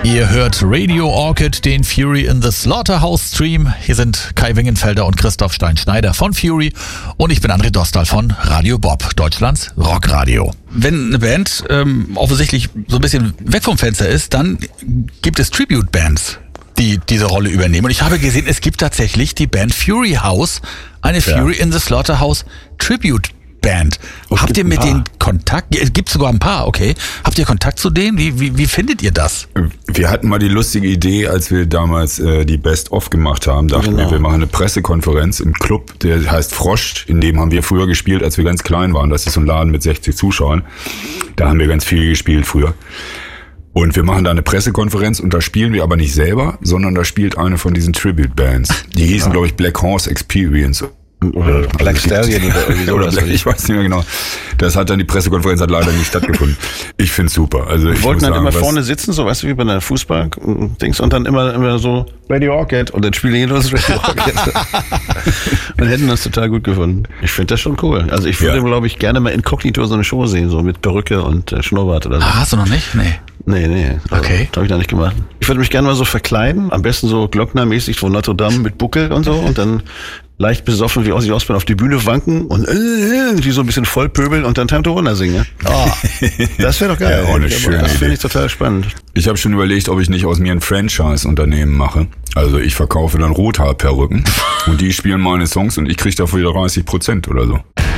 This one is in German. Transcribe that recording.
Ihr hört Radio Orchid, den Fury in the Slaughterhouse Stream. Hier sind Kai Wingenfelder und Christoph Stein-Schneider von Fury und ich bin André Dostal von Radio Bob, Deutschlands Rockradio. Wenn eine Band offensichtlich so ein bisschen weg vom Fenster ist, dann gibt es Tribute-Bands, die diese Rolle übernehmen. Und ich habe gesehen, es gibt tatsächlich die Band Fury House, eine Fury in the Slaughterhouse Tribute Band. Habt ihr mit denen Kontakt? Es gibt sogar ein paar, okay. Habt ihr Kontakt zu denen? Wie findet ihr das? Wir hatten mal die lustige Idee, als wir damals die Best-of gemacht haben, dachten wir machen eine Pressekonferenz im Club, der heißt Frosch, in dem haben wir früher gespielt, als wir ganz klein waren. Das ist so ein Laden mit 60 Zuschauern. Da haben wir ganz viel gespielt früher. Und wir machen da eine Pressekonferenz und da spielen wir aber nicht selber, sondern da spielt eine von diesen Tribute-Bands. Die hießen, glaube ich, Black Horse Experience. Oder Black Stallion oder irgendwie oder Black, ich weiß nicht mehr genau. Das hat dann, die Pressekonferenz hat leider nicht stattgefunden. Ich find's super. Also wir wollten dann immer vorne sitzen, so weißt du, wie bei einer Fußball-Dings und dann immer so Radio Orchid und dann spielen die los Radio Orchid. Und hätten das total gut gefunden. Ich finde das schon cool. Also ich würde, glaube ich, gerne mal inkognito so eine Show sehen, so mit Perücke und Schnurrbart oder so. Ah, hast du noch nicht? Nee. Nee. Okay. Das habe ich noch nicht gemacht. Ich würde mich gerne mal so verkleiden, am besten so Glockner-mäßig von Notre Dame mit Buckel und so und dann leicht besoffen wie Ozzy Osbourne auf die Bühne wanken und irgendwie so ein bisschen vollpöbeln und dann Time to Wonder singen. Oh, das wäre doch geil. Ja, eine schöne das finde Idee. ich total spannend. Ich habe schon überlegt, ob ich nicht aus mir ein Franchise-Unternehmen mache. Also ich verkaufe dann Rothaarperücken und die spielen meine Songs und ich kriege dafür 30% oder so.